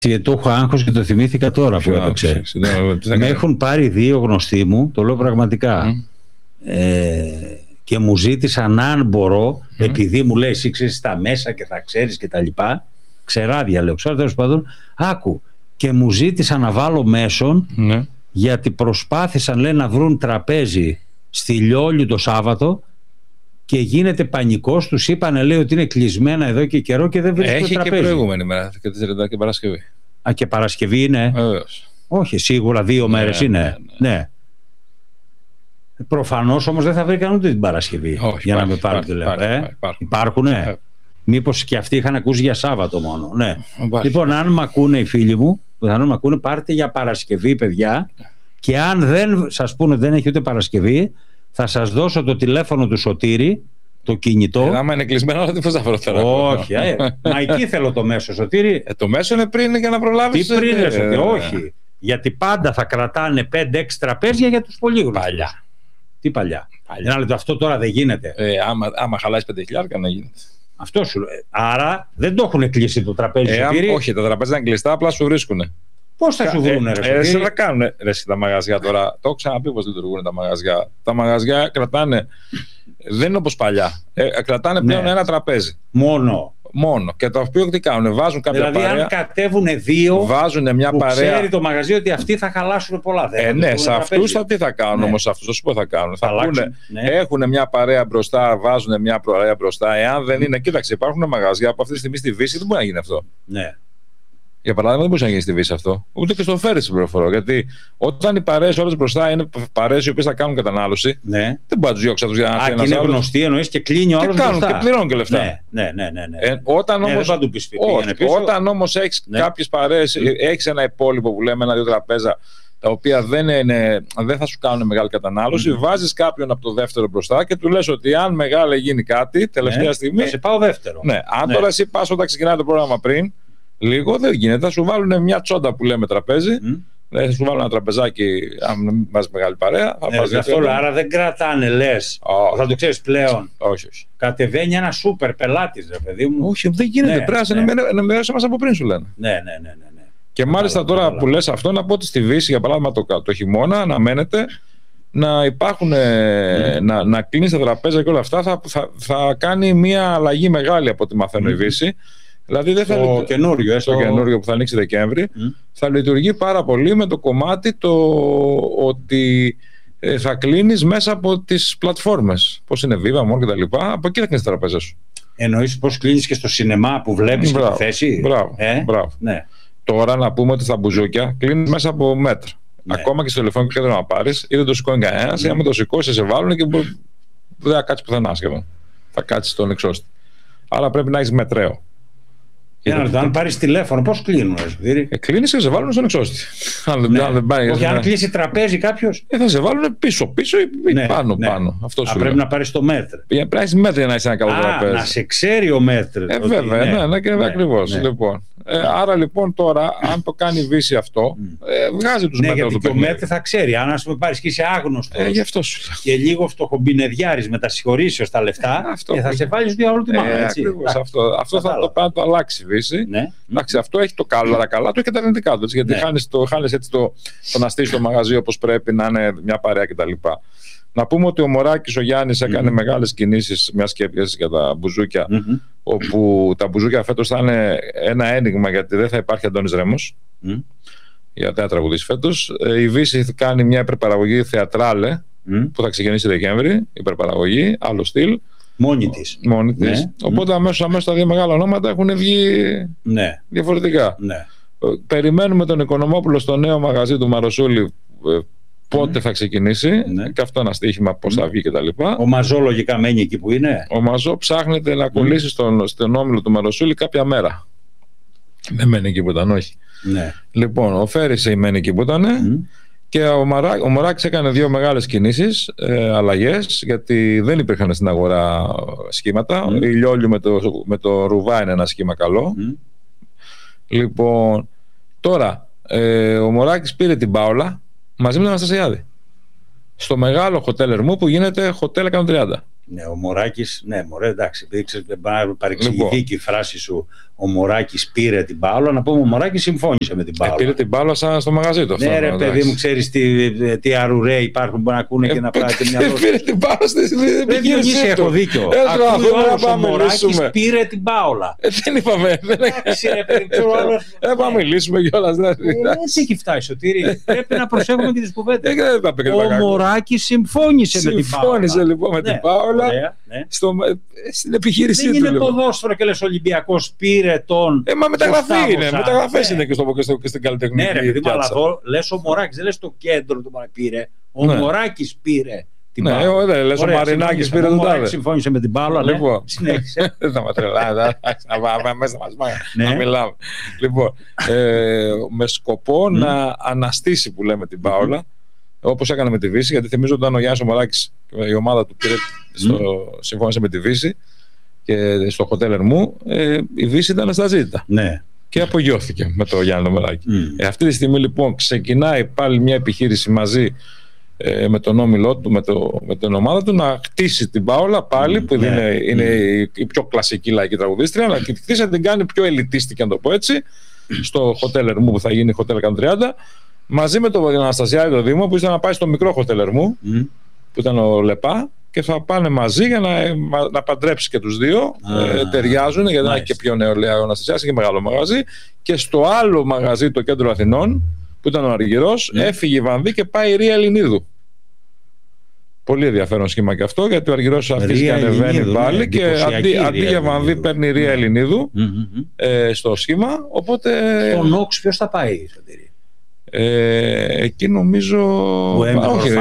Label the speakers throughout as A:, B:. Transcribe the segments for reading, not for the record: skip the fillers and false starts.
A: Γιατί το έχω άγχος και το θυμήθηκα τώρα που έπαιξε. Με έχουν πάρει 2 γνωστοί μου, το λέω πραγματικά. Και μου ζήτησαν αν μπορώ, επειδή μου λέει εσύ ξέρεις τα μέσα και θα ξέρεις και τα λοιπά, ξεράδια λέω, ξέρω τέλος πάντων, άκου, και μου ζήτησαν να βάλω μέσον, γιατί προσπάθησαν λέει να βρουν τραπέζι στη Λιόλιου το Σάββατο και γίνεται πανικός, τους είπανε λέει ότι είναι κλεισμένα εδώ και καιρό και δεν βρίσκουν τραπέζι.
B: Έχει και προηγούμενη μέρα και τη Τρίτη και Παρασκευή.
A: Α, και Παρασκευή είναι. Όχι, σίγουρα 2 μέρες είναι. Ναι. Προφανώς όμως δεν θα βρήκαν ούτε την Παρασκευή.
B: Όχι,
A: για να με πάρουν τηλέφωνο. Υπάρχουνε. Μήπως και αυτοί είχαν ακούσει για Σάββατο μόνο. Ναι. Λοιπόν, αν μ' ακούνε οι φίλοι μου, πιθανόν μ' ακούνε, πάρτε για Παρασκευή, παιδιά. Και αν δεν σας πούνε ότι δεν έχει ούτε Παρασκευή, θα σας δώσω το τηλέφωνο του Σωτήρη, το κινητό.
B: Άμα είναι κλεισμένο, δεν θα βρω τώρα.
A: Όχι, μα εκεί θέλω το μέσο, Σωτήρη.
B: Το μέσο είναι πριν για να προλάβεις.
A: Τι πριν, Σωτήρη, όχι. Γιατί πάντα θα κρατάνε 5-6 τραπέζια για τους πολύ γνωστούς.
B: Παλιά.
A: Τι παλιά. Ένα λεπτό, αυτό τώρα δεν γίνεται.
B: Άμα χαλάσει 5.000 να γίνεται.
A: Αυτό σου λέει. Άρα δεν το έχουν κλείσει το τραπέζι.
B: Όχι, τα τραπέζια είναι κλειστά, απλά σου βρίσκουνε.
A: Πώς θα σου βρούνε, ρε?
B: Εσύ θα κάνουν τα μαγαζιά τώρα. Το έχω ξαναπεί πώς λειτουργούν τα μαγαζιά. Τα μαγαζιά κρατάνε. Δεν είναι όπως παλιά. Κρατάνε πλέον ένα τραπέζι. Μόνο. Και το οποίο τι κάνουν, βάζουν κάποια
A: δηλαδή,
B: παρέα.
A: Δηλαδή, αν κατέβουν 2,
B: βάζουν μια
A: που
B: παρέα.
A: Ξέρει το μαγαζί ότι αυτοί θα χαλάσουν πολλά.
B: Ναι, σε αυτούς τι θα κάνουν όμως αυτούς, θα σου πω θα κάνουν. Έχουν μια παρέα μπροστά, βάζουν μια παρέα μπροστά. Εάν δεν είναι, κοίταξε, υπάρχουν μαγαζιά που αυτή τη στιγμή στη Βύση δεν μπορεί να γίνει αυτό.
A: Ναι.
B: Για παράδειγμα, δεν μπορεί να γίνει στη Βύση αυτό. Ούτε και στο Φέρι στην πληροφορώ. Γιατί όταν οι παρέες όλες μπροστά είναι παρέες οι οποίες θα κάνουν κατανάλωση, δεν μπορεί να του διώξει για να
A: είναι γνωστοί, εννοείς και κλείνει ο άλλος.
B: Και κάνουν και πληρώνουν και λεφτά.
A: Ναι.
B: Όταν όμως έχεις κάποιες παρέες, έχεις ένα υπόλοιπο που λέμε 1-2 τραπέζα, τα οποία δεν θα σου κάνουν μεγάλη κατανάλωση, βάζεις κάποιον από το δεύτερο μπροστά και του λες ότι αν μεγάλα γίνει κάτι τελευταία στιγμή.
A: Θα σε πάω δεύτερο.
B: Αν τώρα εσύ πας όταν ξεκινάει το πρόγραμμα πριν. Λίγο δεν γίνεται. Θα σου βάλουν μια τσόντα που λέμε τραπέζι. Θα σου βάλουν ένα τραπεζάκι, αν βάζει μεγάλη παρέα.
A: Άρα δεν κρατάνε, λες. Θα το ξέρεις πλέον.
B: Όχι.
A: Κατεβαίνει ένα σούπερ πελάτης, ρε παιδί μου.
B: Όχι, δεν γίνεται. Πρέπει να ενημερώσει μας από πριν, σου λένε.
A: Ναι.
B: Και μάλιστα τώρα που λες αυτό, να πω ότι στη Βύση, για παράδειγμα, το χειμώνα αναμένεται να υπάρχουν, να κλείνει τα τραπέζια και όλα αυτά. Θα κάνει μια αλλαγή μεγάλη από ό,τι μαθαίνω η Βύση. Δηλαδή δεν
A: το
B: καινούριο που θα ανοίξει Δεκέμβρη θα λειτουργεί πάρα πολύ με το κομμάτι ότι θα κλείνεις μέσα από τις πλατφόρμες. Πώς είναι Viva, More κτλ. Από εκεί θα κλείνεις τα τραπέζια σου.
A: Εννοείς πώς κλείνεις και στο σινεμά που βλέπεις και τη θέση.
B: Μπράβο.
A: Ναι.
B: Τώρα να πούμε ότι στα μπουζούκια κλείνεις μέσα από μέτρα. Ακόμα και στο τηλεφωνικό κέντρο να πάρεις, ή δεν το σηκώνει κανένας, ή άμα το σηκώσει, σε βάλουν και δεν θα κάτσει πουθενά σχεδόν. Θα κάτσει στον εξώστη. Άρα πρέπει να έχεις μετρέο.
A: Αν πάρεις τηλέφωνο, πώς κλείνουν,
B: κλείνεις και σε βάλουν στον εξώστη.
A: Όχι, αν κλείσει τραπέζι κάποιος.
B: Θα σε βάλουν πίσω ή πάνω. Αυτό σου
A: πρέπει να πάρεις το μέτρο.
B: Πρέπει να έχεις μέτρο για να έχεις ένα καλό τραπέζι.
A: Να σε ξέρει ο μέτρο.
B: Βέβαια, ακριβώς. Λοιπόν. Άρα λοιπόν τώρα, αν το κάνει η Βύση αυτό, βγάζει τους μέτρους του παιχνίδι.
A: Και ο μέτρο θα ξέρει. Αν ας πούμε πάρεις και είσαι άγνωστος και λίγο φτωχομπινεδιάρης με τα συγχωρήσεως τα λεφτά, θα σε βάλεις διάολο τη μάνα.
B: Αυτό θα το αλλάξει η Βύση. Εντάξει, αυτό έχει το καλό, αλλά καλά του έχει και τα αρνητικά του. Γιατί χάνεις έτσι το να στήσεις το μαγαζί όπως πρέπει, να είναι μια παρέα κτλ. Να πούμε ότι ο Μωράκης ο Γιάννης έκανε μεγάλες κινήσεις, μια και για τα μπουζούκια, όπου τα μπουζούκια φέτος θα είναι ένα ένιγμα γιατί δεν θα υπάρχει Αντώνης Ρέμος για δεν θα τραγουδήσει φέτος. Η Βύση κάνει μια υπερπαραγωγή θεατράλε που θα ξεκινήσει Δεκέμβρη, υπερπαραγωγή, άλλο στυλ.
A: Μόνη της.
B: Οπότε αμέσως τα δύο μεγάλα ονόματα έχουν βγει διαφορετικά. Περιμένουμε τον Οικονομόπουλο στο νέο μαγαζί του Μαροσούλη. Πότε θα ξεκινήσει, και αυτό ένα στοίχημα πώς θα βγει κτλ.
A: Ο Μαζό λογικά μένει εκεί που είναι.
B: Ο Μαζό ψάχνεται να κολλήσει στον όμιλο του Μαροσούλη κάποια μέρα. Δεν μένει εκεί που ήταν, όχι. Λοιπόν, ο Φέρης μένει εκεί που ήταν. Και ο Μωράκης έκανε δύο μεγάλες κινήσεις, αλλαγές, γιατί δεν υπήρχαν στην αγορά σχήματα. Η Λιόλιου με το Ρουβά είναι ένα σχήμα καλό. Λοιπόν, τώρα ο Μωράκης πήρε την Πάολα μαζί με τον Αναστασιάδη στο μεγάλο χοτέλ Ερμού που γίνεται Hotel 130.
A: Ναι, ο Μωράκης, ναι, μωρέ, εντάξει, παρεξηγηθεί και η φράση σου. Ο Μωράκης πήρε την μπάλα. Να πούμε, ο Μωράκης συμφώνησε με την μπάλα.
B: Πήρε την μπάλα σαν στο μαγαζί του.
A: Ναι, ρε παιδί μου, ξέρεις τι αρουρέ υπάρχουν που να ακούνε και να πάρετε μια δόση.
B: Πήρε την μπάλα στην
A: επιχείρηση. Έχω δίκιο. Ο Μωράκης πήρε την μπάλα.
B: Δεν είπαμε. Δεν πάμε μιλήσουμε κιόλας.
A: Δεν έχει φτάσει, Σωτήρη. Πρέπει να προσέχουμε και τις κουβέντες. Ο Μωράκης συμφώνησε με την μπάλα.
B: Συμφώνησε λοιπόν με την μπάλα στην επιχείρησή του.
A: Δεν είναι ποδόσφαιρο και λες Ολυμπιακός πήρε τον.
B: Μα μεταγραφή είναι. Μεταγραφές είναι και στην καλλιτεχνική.
A: Ναι, ρε παιδί μου, αλλά εδώ λες ο Μωράκης, δεν λες το κέντρο του πήρε. Ο Μωράκης πήρε την μπάλα.
B: Ναι, λες ο Μαρινάκης πήρε τον τάδε.
A: Ο Μωράκης συμφώνησε με την μπάλα.
B: Λοιπόν,
A: συνέχισε.
B: Δεν θα με τρελάει. Μέσα μας να μιλάμε. Λοιπόν, με σκοπό να αναστήσει που λέμε την Πάολα, όπως έκανε με τη Βύση, γιατί θυμίζω ότι όταν ο Γιάννης ο Μωράκης και η ομάδα του συμφώνησε με τη Βύση και στο Hotel Ερμού, η Βύση ήταν στα ζήτητα.
A: Ναι.
B: Και απογειώθηκε με το Γιάννη Μωράκη. Αυτή τη στιγμή λοιπόν ξεκινάει πάλι μια επιχείρηση μαζί με τον όμιλό του, με την ομάδα του, να χτίσει την Πάολα πάλι, που είναι η πιο κλασική λαϊκή τραγουδίστρια, να τη χτίσει, να την κάνει πιο ελιτίστικη, να το πω έτσι, στο Hotel Ερμού που θα γίνει Hotel 130, μαζί με τον Αναστασιάδη το Δήμο, που ήθελε να πάει στο μικρό Hotel Ερμού, που ήταν ο Λεπά, και θα πάνε μαζί για να παντρέψει και τους δύο. Ταιριάζουν, γιατί δεν έχει και πιο νεολαία ο Αναστασιάδης, και μεγάλο μαγαζί. Και στο άλλο μαγαζί, το κέντρο Αθηνών, που ήταν ο Αργυρός, έφυγε η Βανδύ και πάει η Ρία Ελληνίδου. Πολύ ενδιαφέρον σχήμα και αυτό, γιατί ο Αργυρός αρχίζει και ανεβαίνει πάλι, και αντί για Βανδύ παίρνει η Ρία Ελληνίδου στο σχήμα. Οπότε.
A: Ο Νόξ ποιος θα πάει, Σωτήρη?
B: Εκεί νομίζω. Όχι,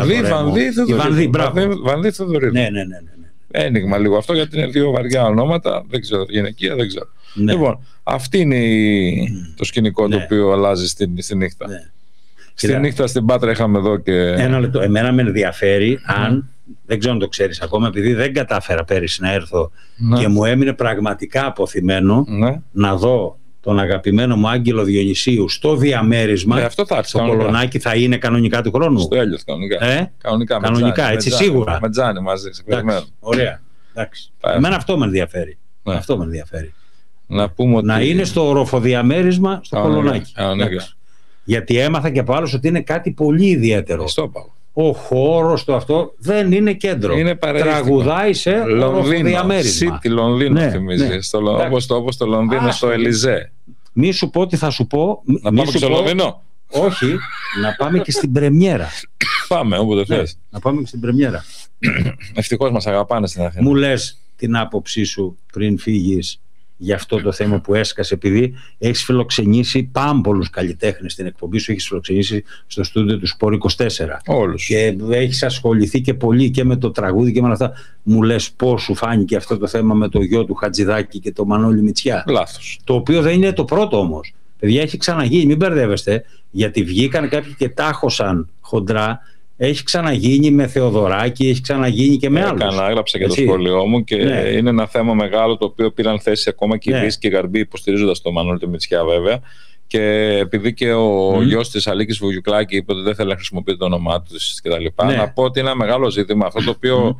B: Βανδύ Θοδωρίδου.
A: Ναι.
B: Ένιγμα λίγο αυτό, γιατί είναι δύο βαριά ονόματα. Δεν ξέρω, γυναικεία δεν ξέρω.
A: Ναι.
B: Λοιπόν, αυτή είναι το σκηνικό το οποίο αλλάζει στη νύχτα.
A: Ναι.
B: Στη νύχτα στην Πάτρα είχαμε εδώ και.
A: Ένα λεπτό. Εμένα με ενδιαφέρει αν. Δεν ξέρω αν το ξέρεις ακόμα, επειδή δεν κατάφερα πέρυσι να έρθω και μου έμεινε πραγματικά αποθυμένο να δω τον αγαπημένο μου Άγγελο Διονυσίου στο διαμέρισμα.
B: Αυτό θα έρθει.
A: Στο Κολονάκι θα είναι κανονικά του χρόνου.
B: Στο Έλιος κανονικά.
A: Έτσι σίγουρα.
B: Με Τζάνι μαζί.
A: Ωραία. Εμένα αυτό με ενδιαφέρει. Αυτό με ενδιαφέρει.
B: Να
A: είναι στο οροφοδιαμέρισμα στο Κολονάκι. Γιατί έμαθα και από άλλους ότι είναι κάτι πολύ ιδιαίτερο. Ο χώρος του αυτό δεν είναι κέντρο. Τραγουδάει σε οροφοδιαμέρισμα.
B: City Λονδίνο θυμίζει. Όπως το Λονδίνο στο Ελιζέ.
A: Μη σου πω τι θα σου πω.
B: Να πάμε και στο Λονδίνο.
A: Όχι, να πάμε και στην πρεμιέρα.
B: Πάμε όποτε θες.
A: Να πάμε και στην πρεμιέρα.
B: Ευτυχώς μας αγαπάνε στην Αθήνα.
A: Μου λες την άποψή σου πριν φύγεις για αυτό το θέμα που έσκασε, επειδή έχεις φιλοξενήσει πάμπολους καλλιτέχνες στην εκπομπή σου, έχεις φιλοξενήσει στο στούντιο του Σπορ 24.
B: Όλους.
A: Και έχεις ασχοληθεί και πολύ και με το τραγούδι και με αυτά. Μου λες πώς σου φάνηκε αυτό το θέμα με το γιο του Χατζηδάκη και το Μανώλη Μητσιά?
B: Λάθος.
A: Το οποίο δεν είναι το πρώτο όμως. Παιδιά, έχει ξαναγίνει, μην μπερδεύεστε, γιατί βγήκαν κάποιοι και τάχωσαν χοντρά. Έχει ξαναγίνει με Θεοδωράκη, έχει ξαναγίνει και με άλλους.
B: Έγραψα και το σχόλιο μου και είναι ένα θέμα μεγάλο, το οποίο πήραν θέση ακόμα και οι Δύση και οι Γαρμποί, υποστηρίζοντας τον Μανώλη Μητσιά βέβαια. Και επειδή και ο γιος της Αλίκης Βουγιουκλάκη είπε ότι δεν θέλει να χρησιμοποιεί το όνομά του κτλ. Να πω ότι είναι ένα μεγάλο ζήτημα αυτό, το οποίο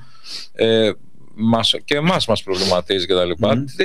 B: και εμάς μας προβληματίζει κτλ.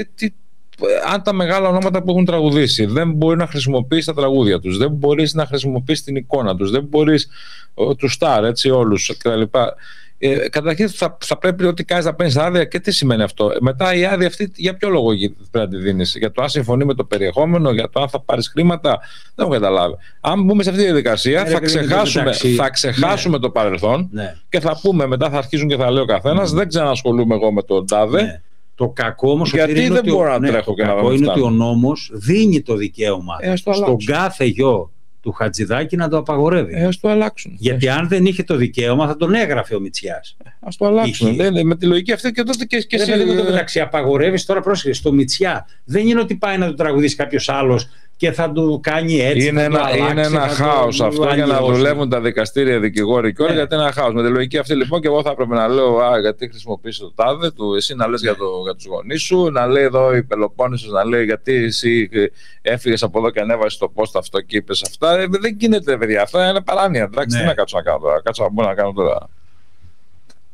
B: Αν τα μεγάλα ονόματα που έχουν τραγουδήσει δεν μπορεί να χρησιμοποιήσει τα τραγούδια τους, δεν μπορείς να χρησιμοποιήσει την εικόνα τους, δεν μπορείς τους στάρ, έτσι, όλους κτλ. Καταρχήν θα πρέπει ό,τι κάνεις να παίρνεις άδεια. Και τι σημαίνει αυτό? Μετά η άδεια αυτή για ποιο λόγο πρέπει να τη δίνεις? Για το αν συμφωνεί με το περιεχόμενο, για το αν θα πάρεις χρήματα? Δεν έχω καταλάβει. Αν μπούμε σε αυτή τη διαδικασία θα ξεχάσουμε το παρελθόν και θα πούμε μετά, θα αρχίζουν και θα λέει ο καθένας δεν ξανασχολούμαι εγώ με τον τάδε.
A: Το κακό όμως
B: γιατί δεν μπορώ να τρέχω και να
A: δω. Είναι ότι ο νόμος δίνει το δικαίωμα στον κάθε γιο του Χατζηδάκη να το απαγορεύει.
B: Ας το αλλάξουν.
A: Γιατί αν δεν είχε το δικαίωμα θα τον έγραφε ο Μητσιάς.
B: Ας το αλλάξουν. Με τη λογική αυτή και τότε και εσύ.
A: Εντάξει, απαγορεύεις τώρα, πρόσεχε, στο Μητσιά. Δεν είναι ότι πάει να το τραγουδήσει κάποιος άλλος και θα του κάνει έτσι.
B: Είναι ένα χάος αυτό για να δουλεύουν τα δικαστήρια, δικηγόροι και όλα, γιατί είναι ένα χάος. Με τη λογική αυτή λοιπόν και εγώ θα έπρεπε να λέω γιατί χρησιμοποιείς το τάδε του, εσύ να λες για τους γονείς σου, να λέει εδώ η Πελοπόννησος, να λέει γιατί εσύ έφυγες από εδώ και ανέβασες το post αυτό και είπες αυτά. Δεν γίνεται, παιδιά, αυτά είναι παράνοια. Εντάξει, τι να κάτσω να κάνω τώρα? Κάτσω να μπορώ να κάνω τώρα.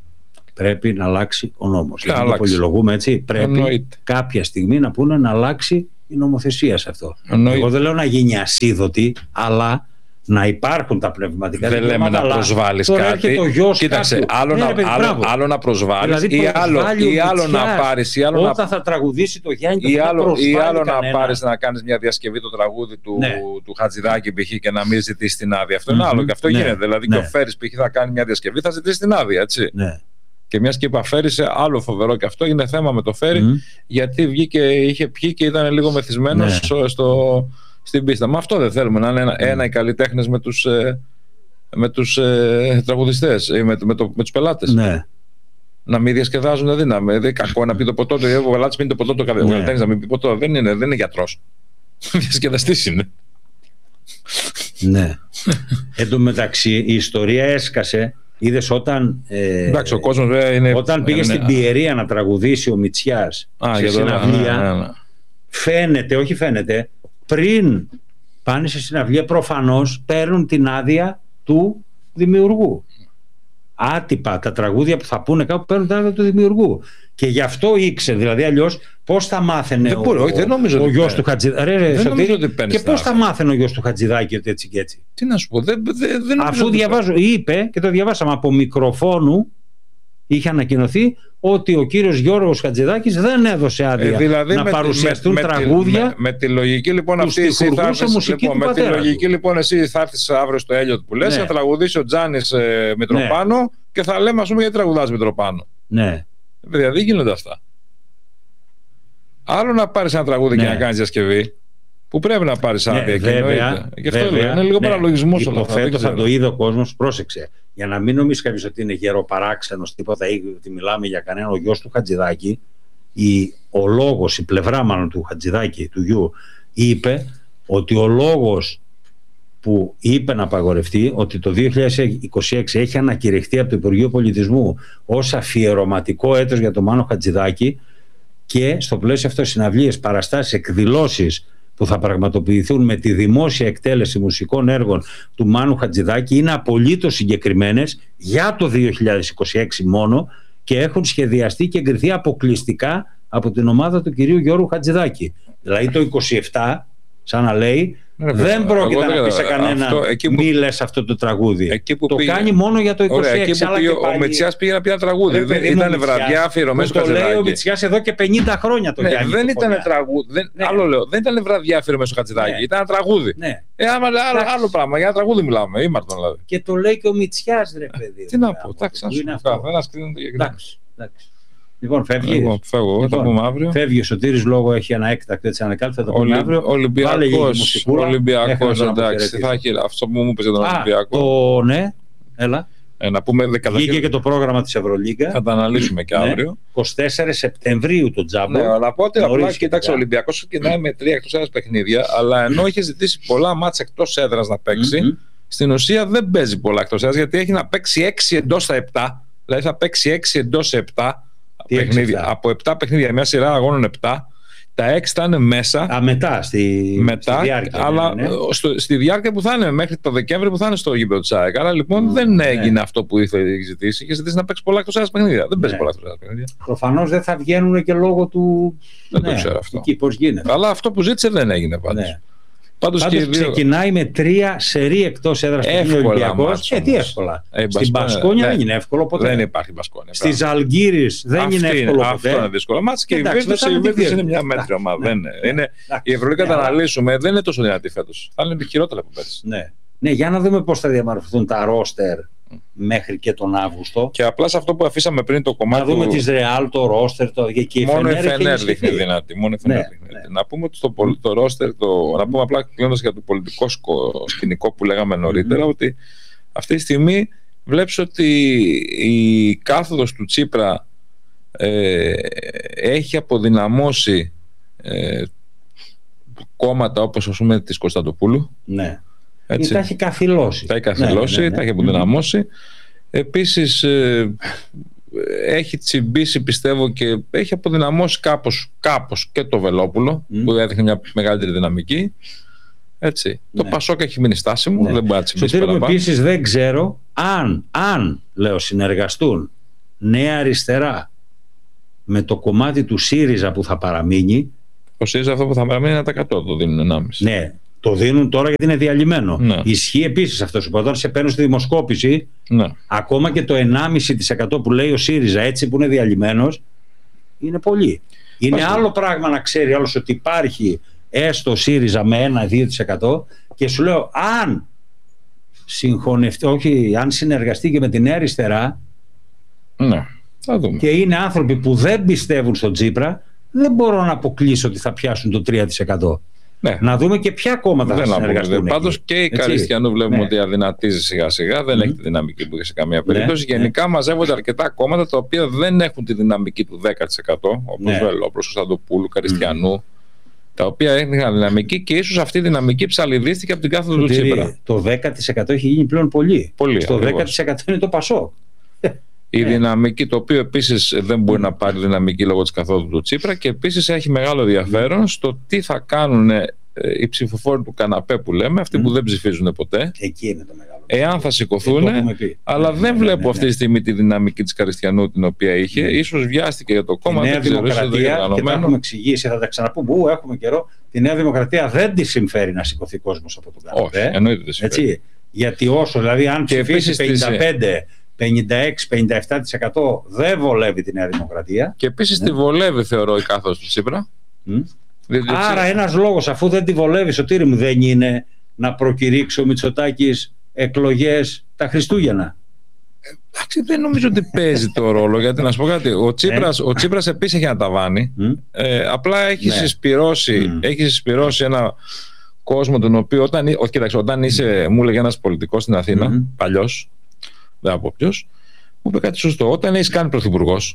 A: πρέπει να αλλάξει ο νόμος. Γιατί το πολυλογούμε έτσι. Πρέπει κάποια στιγμή να πούνε να αλλάξει η νομοθεσία σε αυτό. Εγώ δεν λέω να γίνει ασίδωτη, αλλά να υπάρχουν τα πνευματικά
B: δικαιώματα. Δεν λέμε να προσβάλλεις κάτι. Κοίταξε, άλλο να προσβάλλεις ή άλλο να πάρεις.
A: Όταν θα τραγουδήσει το Γιάννη,
B: ή άλλο να πάρεις να κάνεις μια διασκευή το τραγούδι του Χατζηδάκη π.χ. και να μην ζητήσει την άδεια. Αυτό είναι άλλο και αυτό γίνεται. Δηλαδή και ο Φέρης π.χ. θα κάνει μια διασκευή, θα ζητήσει την άδεια, έτσι. Και μια και υπαφέρησε, άλλο φοβερό και αυτό είναι θέμα με το Φέρη, γιατί είχε πιει και ήταν λίγο μεθυσμένος στην πίστα. Μα αυτό δεν θέλουμε, να είναι ένα οι καλλιτέχνες με τους τραγουδιστές ή με τους πελάτες.
A: Ναι.
B: Να μην διασκεδάζουν δύναμη. Δεν κακό να πει το ποτό, ο πελάτης πίνει το ποτό, το καλλιτέχνης να μην πει ποτό. Δεν είναι γιατρός. Διασκεδαστής είναι.
A: Ναι. Εν τω μεταξύ η ιστορία έσκασε. Είδες όταν,
B: εντάξει, ο κόσμος,
A: όταν πήγε στην Πιερία να τραγουδήσει ο Μητσιάς σε συναυλία, φαίνεται, πριν πάνε σε συναυλία προφανώς παίρνουν την άδεια του δημιουργού. Άτυπα τα τραγούδια που θα πούνε κάπου παίρνουν την άδεια του δημιουργού. Και γι' αυτό ήξερε, δηλαδή αλλιώς πώς θα μάθαινε ο γιος του Χατζηδάκη. Και πώς θα μάθαινε ο γιος του Χατζηδάκη ότι έτσι και έτσι.
B: Τι να σου πω,
A: αφού είπε και το διαβάσαμε από μικροφόνου, είχε ανακοινωθεί ότι ο κύριος Γιώργος Χατζηδάκης δεν έδωσε άδεια δηλαδή να παρουσιαστούν τραγούδια.
B: Με τη λογική λοιπόν αυτή εσύ θα έρθεις αύριο στο Έλιοτ που λες, θα τραγουδήσει ο Τζάνης Μητροπάνο και θα λέμε, ας πούμε, γιατί τραγουδάς Μητροπάνο.
A: Ναι.
B: Παιδιά, δεν γίνονται αυτά. Άλλο να πάρεις ένα τραγούδι και να κάνεις διασκευή, που πρέπει να πάρεις άδεια. Γι' αυτό είναι λίγο παραλογισμός όλα αυτά.
A: Υποθέτω θα το είδε ο κόσμος, πρόσεξε. Για να μην νομίζει κάποιος ότι είναι γεροπαράξενος, τίποτα, ή ότι μιλάμε για κανένα. Ο γιος του Χατζηδάκη, ο λόγος, η πλευρά μάλλον του Χατζηδάκη, του γιου, είπε ότι ο λόγος που είπε να απαγορευτεί, ότι το 2026 έχει ανακηρυχθεί από το Υπουργείο Πολιτισμού ως αφιερωματικό έτος για τον Μάνο Χατζηδάκη, και στο πλαίσιο αυτό συναυλίες, παραστάσεις, εκδηλώσεις που θα πραγματοποιηθούν με τη δημόσια εκτέλεση μουσικών έργων του Μάνου Χατζηδάκη είναι απολύτως συγκεκριμένες για το 2026 μόνο και έχουν σχεδιαστεί και εγκριθεί αποκλειστικά από την ομάδα του κυρίου Γιώργου Χατζηδάκη. Δηλαδή το 27, σαν να λέει, δεν πρόκειται να πει σε κανένα μη λες αυτό το τραγούδι. Το κάνει μόνο για το 26.
B: Εκεί που ο Μητσιάς πήγε να πει ένα τραγούδι. Ήταν βραδιά αφιερωμένο στο Χατζηδάκη.
A: Το λέει ο Μητσιάς εδώ και 50 χρόνια το κάνει.
B: Δεν ήταν τραγούδι. Άλλο λέω, δεν ήταν βραδιά αφιερωμένο στο Χατζηδάκη. Ήταν ένα τραγούδι. Άλλο πράγμα. Για ένα τραγούδι μιλάμε. Ήμαρτον δηλαδή.
A: Και το λέει και ο Μητσιάς, ρε παιδί.
B: Τι να πω. Εντάξει.
A: Λοιπόν, φεύγει.
B: Φεύγω, θα πούμε αύριο.
A: Φεύγει ο Σωτήρης λόγω έχει ένα έκτακτο έτσι ανακάλυψη. Θα το πούμε αύριο.
B: Ολυμπιακός, εντάξει. Αυτό που μου είπες για τον Ολυμπιακό.
A: Ναι, έλα.
B: Να πούμε
A: βγήκε και το πρόγραμμα της Ευρωλίγκα.
B: Θα τα αναλύσουμε και αύριο.
A: 24 Σεπτεμβρίου το Τζάμπο.
B: Ναι, να πω ότι απλά κοίταξε, ο Ολυμπιακός ξεκινάει με 3 εκτός έδρας παιχνίδια, αλλά ενώ είχε ζητήσει πολλά μάτς εκτός έδρας να παίξει, στην ουσία δεν παίζει πολλά εκτός έδρας, γιατί έχει να παίξει 6 εντός στα 7. Δηλαδή θα παίξει 6 εντός σε 7. Παιχνίδια. Από 7 παιχνίδια, μια σειρά αγώνων 7, τα 6 θα είναι μέσα.
A: Μετά, στη διάρκεια.
B: Αλλά στη διάρκεια που θα είναι μέχρι το Δεκέμβρη που θα είναι στο γήπεδο της ΑΕΚ. Άρα λοιπόν δεν έγινε αυτό που είχε ζητήσει. Είχε ζητήσει να παίξει πολλά εκτός έδρας παιχνίδια. Δεν παίζει πολλά εκτός έδρας παιχνίδια.
A: Προφανώς δεν θα βγαίνουν και λόγω του.
B: Δεν το ξέρω αυτό.
A: Εκεί πώς γίνεται.
B: Αλλά αυτό που ζήτησε δεν έγινε πάντως.
A: Πάντως ξεκινάει με 3 σερί εκτός έδρας του Ολυμπιακός. Τι εύκολα. Στην Μπασκόνια δεν είναι εύκολο ποτέ.
B: Δεν υπάρχει Μπασκόνια.
A: Στη Ζαλγκύρης δεν είναι εύκολο ποτέ.
B: Αυτό είναι δύσκολο. Μάτς και η Βίρτους είναι μια μέτρη ομάδα. Η Ευρωλίγκα, θα αναλύσουμε, δεν είναι τόσο δυνατή φέτος. Θα είναι χειρότερα από πέρσι.
A: Ναι, για να δούμε πώς θα διαμορφωθούν τα ρόστερ μέχρι και τον Αύγουστο.
B: Και απλά σε αυτό που αφήσαμε πριν το κομμάτι.
A: Να δούμε τις Ρεάλ, το ρόστερ.
B: Μόνο η Φενέρ δείχνει δυνατή. Να πούμε ότι το ρόστερ, να πούμε απλά κλείνοντας για το πολιτικό σκηνικό που λέγαμε νωρίτερα, ότι αυτή τη στιγμή βλέπεις ότι η κάθοδος του Τσίπρα έχει αποδυναμώσει κόμματα όπως, ας πούμε, της Κωνσταντοπούλου.
A: Ναι. Έτσι. Τα έχει καθυλώσει.
B: Τα έχει αποδυναμώσει. Επίσης έχει τσιμπήσει, πιστεύω, και έχει αποδυναμώσει κάπως και το Βελόπουλο, που έδειχνε μια μεγαλύτερη δυναμική. Έτσι. Το Πασόκ έχει μείνει στάσιμο, δεν μπορεί να τσιμπήσει παραπάνω.
A: Επίσης δεν ξέρω αν λέω συνεργαστούν Νέα Αριστερά με το κομμάτι του ΣΥΡΙΖΑ που θα παραμείνει.
B: Ο ΣΥΡΙΖΑ αυτό που θα παραμείνει είναι 100%, το δίνουν 1,5.
A: Ναι, το δίνουν τώρα γιατί είναι διαλυμένο.
B: Ναι.
A: Ισχύει επίσης αυτό. Όταν σε παίρνουν στη δημοσκόπηση,
B: ναι,
A: ακόμα και το 1,5% που λέει ο ΣΥΡΙΖΑ, έτσι που είναι διαλυμένος, είναι πολύ. Είναι άλλο πράγμα να ξέρει άλλος ότι υπάρχει έστω ο ΣΥΡΙΖΑ με 1-2% και σου λέω αν αν συνεργαστεί και με τη Νέα Αριστερά,
B: ναι, θα δούμε.
A: Και είναι άνθρωποι που δεν πιστεύουν στον Τσίπρα, δεν μπορώ να αποκλείσω ότι θα πιάσουν το 3%. Ναι. Να δούμε και ποια κόμματα θα συνεργαστούν.
B: Πάντως και η Καριστιανού βλέπουμε ότι αδυνατίζει σιγά σιγά, δεν έχει τη δυναμική που είχε σε καμία περίπτωση. Γενικά μαζεύονται αρκετά κόμματα τα οποία δεν έχουν τη δυναμική του 10%, όπως Βελόπουλος, Κωνσταντοπούλου, Καριστιανού, τα οποία έχουν δυναμική και ίσως αυτή η δυναμική ψαλιδίστηκε από την κάθοδο του Τσίπρα.
A: Το 10% έχει γίνει πλέον πολύ. Στο 10% είναι το Πασόκ.
B: Η δυναμική, το οποίο επίσης δεν μπορεί να πάρει δυναμική λόγω της καθόδου του Τσίπρα, και επίσης έχει μεγάλο ενδιαφέρον στο τι θα κάνουν οι ψηφοφόροι του καναπέ που λέμε, αυτοί που δεν ψηφίζουν ποτέ.
A: Εκεί είναι το μεγάλο.
B: Εάν θα σηκωθούν, αλλά δεν βλέπω αυτή τη στιγμή τη δυναμική της Καριστιανού την οποία είχε. Ίσως βιάστηκε για το κόμμα.
A: Η Νέα Δημοκρατία, και τα έχουμε εξηγήσει, θα τα ξαναπούμε, έχουμε καιρό. Τη Νέα Δημοκρατία δεν τη συμφέρει να σηκωθεί κόσμος από τον καναπέ.
B: Όχι, εννοείται δεν συμφέρει.
A: Γιατί όσο, δηλαδή, αν ψηφίσει 56-57% δεν βολεύει τη Νέα Δημοκρατία.
B: Και επίσης τη βολεύει, θεωρώ, η κάθοδος του Τσίπρα.
A: Άρα ένας λόγος, αφού δεν τη βολεύει, Σωτήρη μου, δεν είναι να προκηρύξει ο Μητσοτάκης εκλογές τα Χριστούγεννα?
B: Εντάξει, δεν νομίζω ότι παίζει το ρόλο, γιατί να σου πω κάτι, ο Τσίπρας επίσης έχει ένα ταβάνι, απλά έχει συσπυρώσει ένα κόσμο τον οποίο όταν είσαι, μου έλεγε ένας πολιτικός στην Αθήνα, παλιός, δεν από ποιος, μου είπε κάτι σωστό. Όταν έχεις κάνει πρωθυπουργός,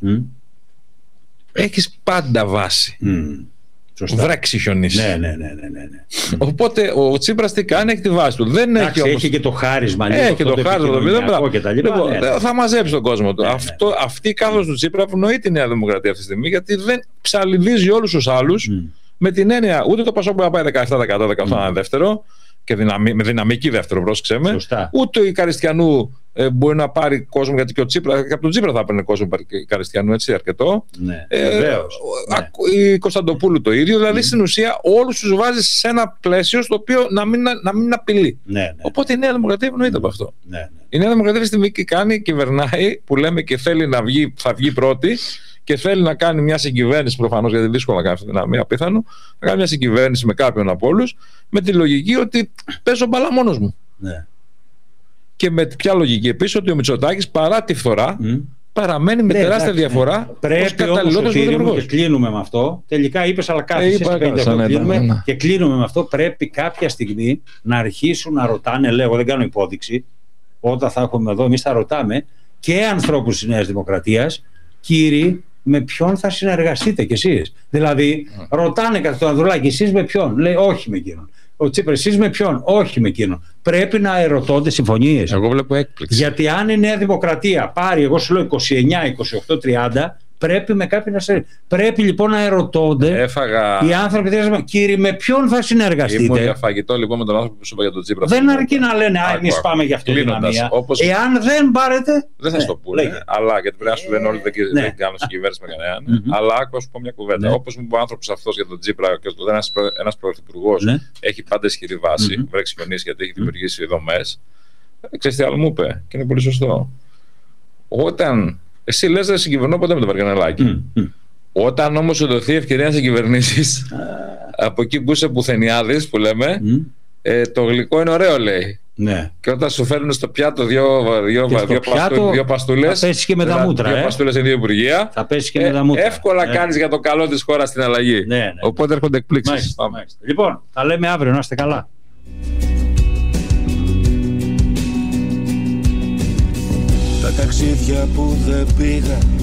B: έχεις πάντα βάση. Βρέξει χιονίσει.
A: Ναι.
B: Οπότε ο Τσίπρας τι κάνει, έχει τη βάση του. Δεν
A: έχει και το χάρισμα.
B: Έχει και το χάρισμα. Θα μαζέψει τον κόσμο του. Αυτή η κάθοδος του Τσίπρα ευνοεί τη Νέα Δημοκρατία αυτή τη στιγμή, γιατί δεν ψαλιδίζει όλους τους άλλους με την έννοια ούτε το Πασόκ μπορεί να πάει 17% δεύτερο. Και με δυναμική δεύτερο, πρόσεξε με. Ούτε η Καριστιανού μπορεί να πάρει κόσμο, γιατί και από τον Τσίπρα θα παίρνει κόσμο η Καριστιανού, έτσι, αρκετό.
A: Ναι,
B: η Κωνσταντοπούλου το ίδιο. Δηλαδή στην ουσία όλους τους βάζει σε ένα πλαίσιο στο οποίο να μην απειλεί. Οπότε η Νέα Δημοκρατία ευνοείται από αυτό. Η Νέα Δημοκρατία στη στιγμή κυβερνάει, που λέμε, και θέλει θα βγει πρώτη. Και θέλει να κάνει μια συγκυβέρνηση, προφανώς, γιατί δύσκολο να κάνει αυτή την αμία, πιθανό, να κάνει μια συγκυβέρνηση με κάποιον από όλους, με τη λογική ότι παίζω μπάλα μόνος μου. Και με ποια λογική επίσης, ότι ο Μητσοτάκης, παρά τη φθορά, παραμένει με τεράστια διαφορά.
A: Πρέπει όμως, και κλείνουμε με αυτό. Τελικά είπες, αλλά και κλείνουμε με αυτό. Πρέπει κάποια στιγμή να αρχίσουν να ρωτάνε, λέω, δεν κάνω υπόδειξη, όταν θα έχουμε εδώ, εμείς θα ρωτάμε και ανθρώπους της Νέας Δημοκρατίας, κύριοι, με ποιον θα συνεργαστείτε κι εσείς? Δηλαδή, ρωτάνε κατά τον Ανδρουλάκη, εσείς με ποιον? Λέει, όχι με εκείνον. Ο Τσίπρας, εσείς με ποιον? Όχι με εκείνον. Πρέπει να ερωτώνται συμφωνίες.
B: Εγώ βλέπω έκπληξη.
A: Γιατί αν η Νέα Δημοκρατία πάρει, εγώ σου λέω 29, 28, 30, πρέπει με κάποιον να συνεργαστεί. Πρέπει λοιπόν να ερωτώνται οι άνθρωποι, κύριοι, με ποιον θα συνεργαστείτε?
B: Ήμουν για φαγητό λοιπόν με τον άνθρωπο που σου είπα για τον Τσίπρα.
A: Δεν αρκεί να λένε, εμείς πάμε για αυτό την αμία. Εάν δεν πάρετε.
B: Δεν θα το πούνε. Αλλά γιατί πρέπει να σου λένε όλοι δεν κάνουν συγκυβέρνηση με κανέναν. Αλλά άκου, σου πω μια κουβέντα. Όπως μου είπε ο άνθρωπος αυτός για τον Τσίπρα, και ένας πρωθυπουργός έχει πάντα ισχυρή βάση, βρέξει χιονίσει γιατί έχει δημιουργήσει δομές. Ξέρεις τι άλλο μου είπε, και είναι πολύ σωστό. Όταν εσύ λες δεν συγκυβερνώ ποτέ με τον Βαργανελάκη. Όταν όμως σου δοθεί ευκαιρία να συγκυβερνήσεις από εκεί που είσαι πουθενιάδης, που λέμε, το γλυκό είναι ωραίο, λέει. Και όταν σου φέρνουν στο πιάτο δύο παστούλες,
A: θα πέσεις και με τα μούτρα.
B: Δύο παστούλες σε δύο υπουργεία.
A: Θα πέσεις και με τα μούτρα.
B: Εύκολα κάνεις για το καλό της χώρας στην αλλαγή. Οπότε έρχονται εκπλήξεις.
A: Λοιπόν, τα λέμε αύριο, να είστε καλά.
C: Τα ταξίδια που δεν πήγα